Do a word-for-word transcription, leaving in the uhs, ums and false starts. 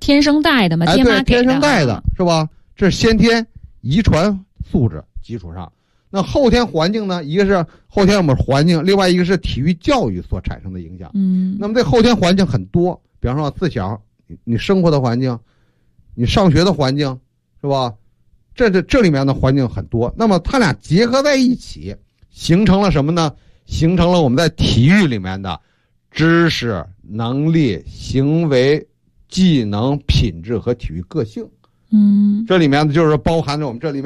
天生带的嘛， 哎，对， 爹妈给的天生带的是吧？这是先天遗传素质基础上。那后天环境呢？一个是后天我们环境，另外一个是体育教育所产生的影响。 嗯， 那么这后天环境很多，比方说自小你你生活的环境，你上学的环境，是吧？这这这里面的环境很多，那么它俩结合在一起，形成了什么呢？形成了我们在体育里面的知识、能力、行为、技能、品质和体育个性。 嗯， 这里面就是包含着我们这里面。